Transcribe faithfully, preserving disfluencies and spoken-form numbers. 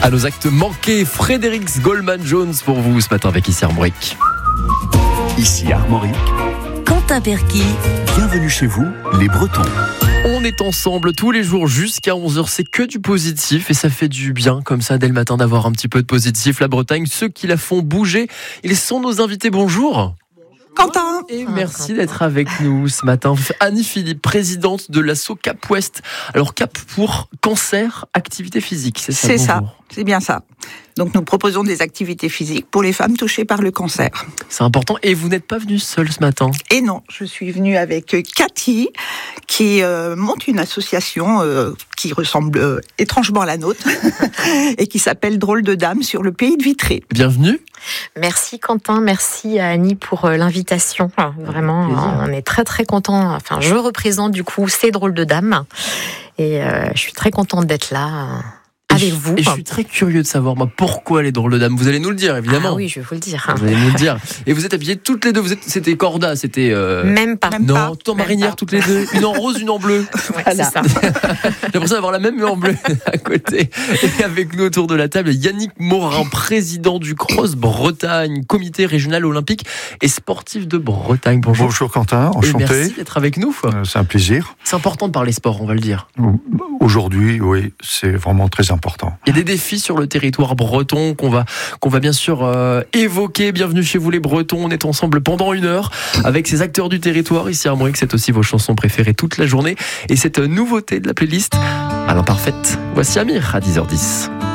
À nos actes manqués, Frédéric Goldman-Jones pour vous ce matin avec Ici Armorique. Ici Armorique, Quentin Perky. bienvenue chez vous, les Bretons. On est ensemble tous les jours jusqu'à onze heures, c'est que du positif et ça fait du bien comme ça dès le matin d'avoir un petit peu de positif. La Bretagne, ceux qui la font bouger, ils sont nos invités. Bonjour. Quentin. Et merci d'être avec nous ce matin. Annie Philippe, présidente de l'asso Cap Ouest. Alors Cap pour cancer, activité physique, c'est ça? C'est ça, bonjour. c'est bien ça. Donc nous proposons des activités physiques pour les femmes touchées par le cancer. C'est important. Et vous n'êtes pas venu seul ce matin? Et non, je suis venue avec Cathy, qui euh, monte une association euh, qui ressemble euh, étrangement à la nôtre, et qui s'appelle Drôle de Dames sur le pays de Vitré. Bienvenue. Merci Quentin, merci à Annie pour l'invitation. Vraiment, on est très très contents. Enfin, je représente du coup ces Drôles de Dames et euh, je suis très contente d'être là avec et je, vous. Et je suis très curieux de savoir moi pourquoi les Drôles de Dames. Vous allez nous le dire évidemment. Ah oui, je vais vous le dire. Vous allez nous le dire. Et vous êtes habillées toutes les deux. Vous êtes, c'était corda, c'était. Euh... Même pas. Même non, pas. tout en marinière toutes les deux. Une en rose, une en bleu. Ouais, Voilà. c'est ça. J'ai l'impression d'avoir la même mais en bleu à côté. Et avec nous autour de la table, Yannick Morin, président du Cross Bretagne, comité régional olympique et sportif de Bretagne. Bonjour. Bonjour Quentin, Et enchanté. merci d'être avec nous. Euh, C'est un plaisir. C'est important de parler sport, on va le dire. Aujourd'hui, oui, c'est vraiment très important. Il y a des défis sur le territoire breton qu'on va, qu'on va bien sûr euh, évoquer. Bienvenue chez vous les Bretons. On est ensemble pendant une heure avec ces acteurs du territoire. Ici à Armorique, c'est aussi vos chansons préférées toute la journée. Et cette nouveauté de la playlist à l'imparfaite. Voici Amir à dix heures dix.